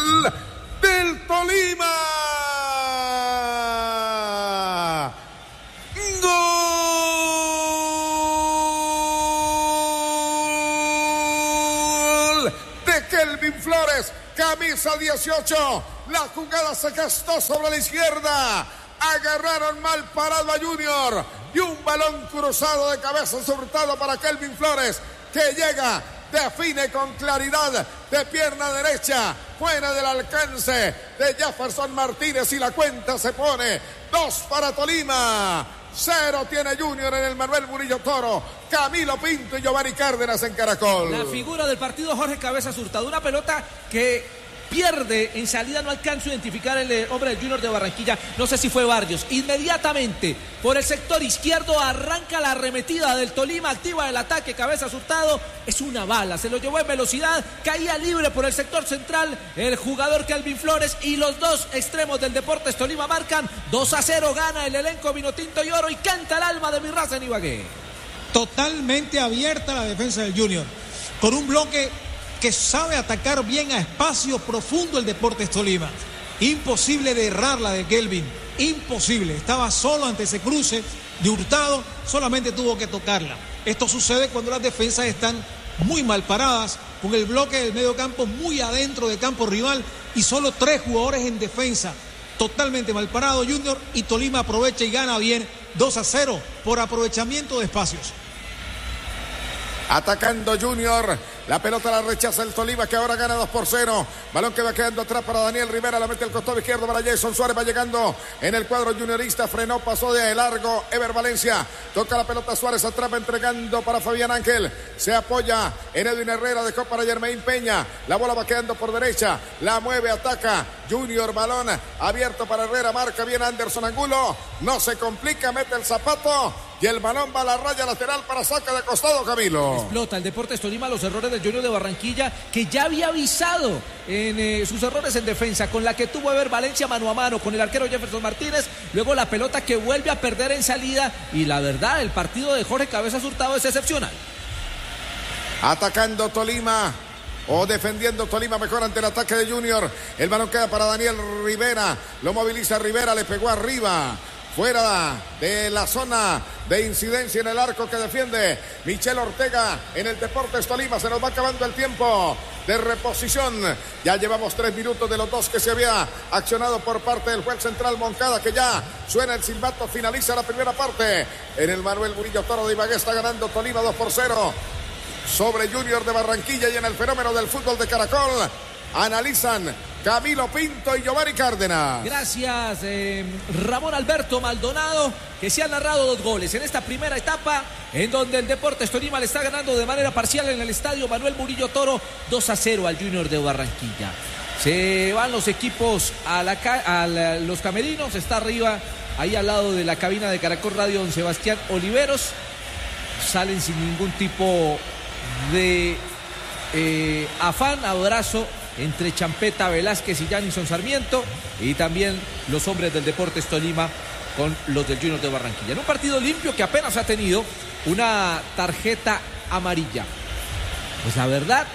del Tolima. Gol de Kelvin Flores, camisa 18. La jugada se gestó sobre la izquierda. Agarraron mal parado a Junior y un balón cruzado de cabeza surtado para Kelvin Flores, que llega, define con claridad de pierna derecha, fuera del alcance de Jefferson Martínez, y la cuenta se pone 2 para Tolima. 0 tiene Junior en el Manuel Murillo Toro. Camilo Pinto y Giovanni Cárdenas en Caracol. La figura del partido, Jorge Cabezas Hurtado. Una pelota que pierde en salida, no alcanzo a identificar el hombre del Junior de Barranquilla, no sé si fue Barrios. Inmediatamente por el sector izquierdo arranca la arremetida del Tolima, activa el ataque. Cabezas Hurtado, es una bala, se lo llevó en velocidad, caía libre por el sector central el jugador Kelvin Flores, y los dos extremos del Deportes Tolima marcan 2-0. Gana el elenco vinotinto y oro y canta el alma de mi raza en Ibagué. Totalmente abierta la defensa del Junior, con un bloque que sabe atacar bien a espacio profundo el Deportes Tolima. Imposible de errarla de Kelvin, imposible. Estaba solo ante ese cruce de Hurtado, solamente tuvo que tocarla. Esto sucede cuando las defensas están muy mal paradas, con el bloque del medio campo muy adentro de campo rival y solo 3 jugadores en defensa. Totalmente mal parado Junior, y Tolima aprovecha y gana bien 2-0 por aprovechamiento de espacios. Atacando Junior, la pelota la rechaza el Tolima, que ahora gana 2-0. Balón que va quedando atrás para Daniel Rivera, la mete al costado izquierdo para Jason Suárez, va llegando en el cuadro juniorista, frenó, pasó de largo Ever Valencia, toca la pelota Suárez, atrapa, entregando para Fabián Ángel, se apoya en Edwin Herrera, dejó para Germain Peña, la bola va quedando por derecha, la mueve, ataca Junior, balón abierto para Herrera, marca bien Anderson Angulo, no se complica, mete el zapato y el balón va a la raya lateral para saca de costado, Camilo. Explota el Deportes Tolima los errores del Junior de Barranquilla, que ya había avisado en sus errores en defensa, con la que tuvo Ever Valencia mano a mano con el arquero Jefferson Martínez, luego la pelota que vuelve a perder en salida, y la verdad el partido de Jorge Cabezas Hurtado es excepcional. Atacando Tolima, o defendiendo Tolima mejor ante el ataque de Junior, el balón queda para Daniel Rivera, lo moviliza Rivera, le pegó arriba, fuera de la zona de incidencia en el arco que defiende Michel Ortega en el Deportes Tolima. Se nos va acabando el tiempo de reposición. Ya llevamos 3 minutos de los 2 que se había accionado por parte del juez central Moncada, que ya suena el silbato, finaliza la primera parte. En el Manuel Murillo Toro de Ibagué está ganando Tolima 2-0 sobre Junior de Barranquilla, y en el fenómeno del fútbol de Caracol analizan Camilo Pinto y Giovanni Cárdenas. Gracias, Ramón Alberto Maldonado, que se han narrado 2 goles en esta primera etapa, en donde el Deportes Tolima le está ganando de manera parcial en el estadio Manuel Murillo Toro 2-0 al Junior de Barranquilla. Se van los equipos a los camerinos, está arriba, ahí al lado de la cabina de Caracol Radio, don Sebastián Oliveros. Salen sin ningún tipo de afán, abrazo entre Champeta Velázquez y Janison Sarmiento, y también los hombres del Deportes Tolima con los del Junior de Barranquilla. En un partido limpio que apenas ha tenido una tarjeta amarilla. Pues la verdad,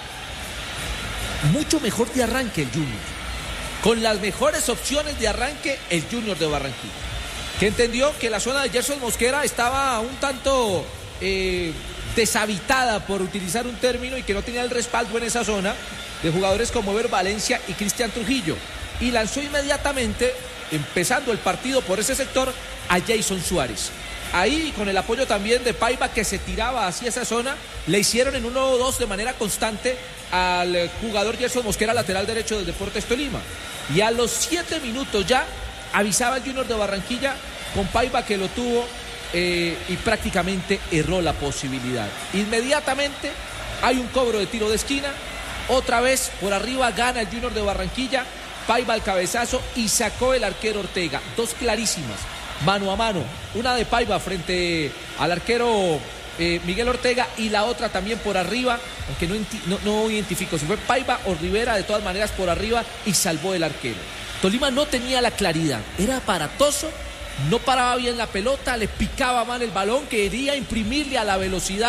mucho mejor de arranque el Junior, con las mejores opciones de arranque el Junior de Barranquilla, que entendió que la zona de Gerson Mosquera estaba un tanto deshabitada, por utilizar un término, y que no tenía el respaldo en esa zona de jugadores como Ever Valencia y Cristian Trujillo, y lanzó inmediatamente, empezando el partido por ese sector, a Jason Suárez. Ahí, con el apoyo también de Paiva, que se tiraba hacia esa zona, le hicieron en 1-2 de manera constante al jugador Gerson Mosquera, lateral derecho del Deportes Tolima. Y a los 7 minutos ya avisaba el Junior de Barranquilla con Paiva, que lo tuvo y prácticamente erró la posibilidad. Inmediatamente hay un cobro de tiro de esquina, otra vez por arriba gana el Junior de Barranquilla, Paiva al cabezazo y sacó el arquero Ortega. 2 clarísimas, mano a mano, una de Paiva frente al arquero Miguel Ortega, y la otra también por arriba, aunque no identifico si fue Paiva o Rivera, de todas maneras por arriba, y salvó el arquero. Tolima no tenía la claridad, era aparatoso, no paraba bien la pelota, le picaba mal el balón, quería imprimirle a la velocidad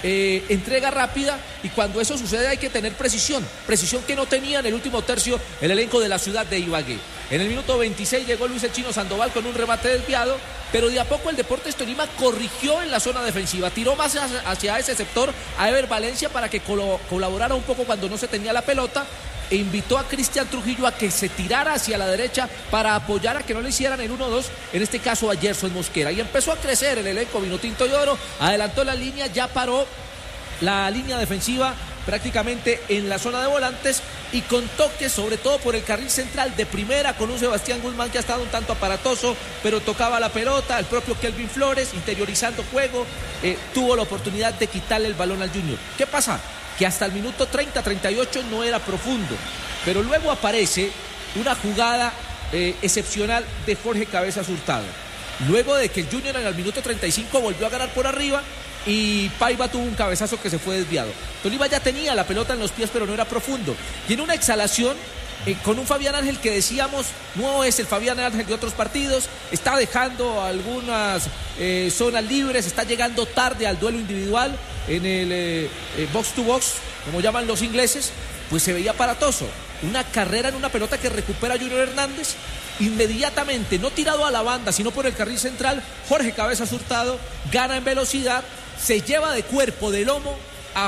entrega rápida, y cuando eso sucede hay que tener precisión que no tenía en el último tercio el elenco de la ciudad de Ibagué. En el minuto 26 llegó Luis el Chino Sandoval con un remate desviado, pero de a poco el Deportes Tolima corrigió en la zona defensiva, tiró más hacia ese sector a Ever Valencia para que colaborara un poco cuando no se tenía la pelota, e invitó a Cristian Trujillo a que se tirara hacia la derecha para apoyar a que no le hicieran el 1-2, en este caso a Gerson Mosquera, y empezó a crecer el elenco Vinotinto y Oro, adelantó la línea, ya paró la línea defensiva prácticamente en la zona de volantes, y con toques sobre todo por el carril central de primera, con un Sebastián Guzmán que ha estado un tanto aparatoso, pero tocaba la pelota, el propio Kelvin Flores interiorizando juego, tuvo la oportunidad de quitarle el balón al Junior. ¿Qué pasa? Que hasta el minuto 30-38 no era profundo, pero luego aparece una jugada excepcional de Jorge Cabezas Hurtado, luego de que el Junior en el minuto 35 volvió a ganar por arriba y Paiva tuvo un cabezazo que se fue desviado. Tolima ya tenía la pelota en los pies, pero no era profundo, y en una exhalación con un Fabián Ángel que decíamos no es el Fabián Ángel de otros partidos, está dejando algunas zonas libres, está llegando tarde al duelo individual en el box to box, como llaman los ingleses, pues se veía aparatoso. Una carrera en una pelota que recupera Junior Hernández, inmediatamente, no tirado a la banda, sino por el carril central, Jorge Cabezas Hurtado gana en velocidad, se lleva de cuerpo, de lomo a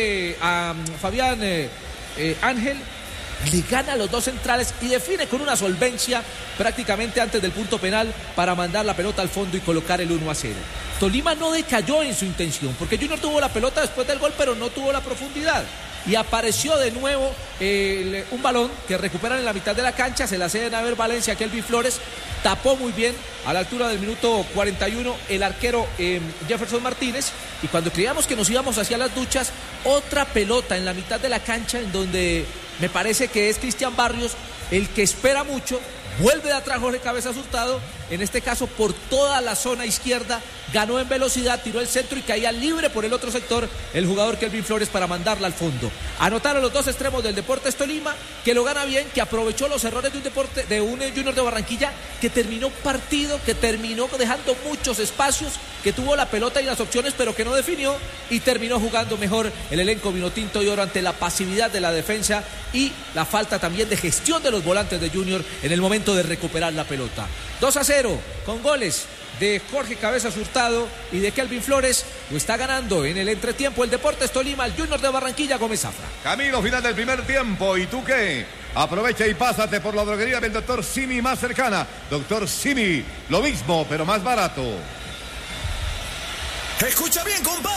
Fabián Ángel, le gana a los dos centrales y define con una solvencia prácticamente antes del punto penal para mandar la pelota al fondo y colocar el 1-0. Tolima no decayó en su intención, porque Junior tuvo la pelota después del gol, pero no tuvo la profundidad. Y apareció de nuevo un balón que recuperan en la mitad de la cancha, se la ceden a Ever Valencia, Kelvin Flores, tapó muy bien a la altura del minuto 41 el arquero Jefferson Martínez, y cuando creíamos que nos íbamos hacia las duchas, otra pelota en la mitad de la cancha en donde me parece que es Cristian Barrios el que espera mucho, vuelve de atrás Jorge Cabezas Hurtado, en este caso por toda la zona izquierda, ganó en velocidad, tiró el centro y caía libre por el otro sector el jugador Kelvin Flores para mandarla al fondo. Anotaron los dos extremos del Deportes Tolima, que lo gana bien, que aprovechó los errores de un Junior de Barranquilla, que terminó partido, que terminó dejando muchos espacios, que tuvo la pelota y las opciones, pero que no definió, y terminó jugando mejor el elenco Vinotinto y Oro ante la pasividad de la defensa y la falta también de gestión de los volantes de Junior en el momento de recuperar la pelota. 2-0 con goles de Jorge Cabezas Hurtado y de Kelvin Flores. Lo está ganando en el entretiempo el Deportes Tolima, el Junior de Barranquilla, Gómez Zafra. Camilo, final del primer tiempo. ¿Y tú qué? Aprovecha y pásate por la droguería del Dr. Simi más cercana. Dr. Simi, lo mismo, pero más barato. Escucha bien, compadre.